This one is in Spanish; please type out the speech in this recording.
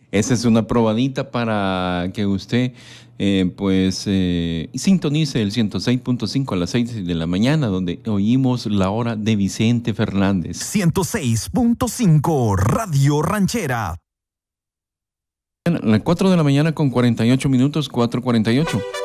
Esa es una probadita para que usted sintonice el 106.5 a las 6 de la mañana, donde oímos la hora de Vicente Fernández. 106.5 Radio Ranchera. A las 4 de la mañana con 48 minutos, 4:48.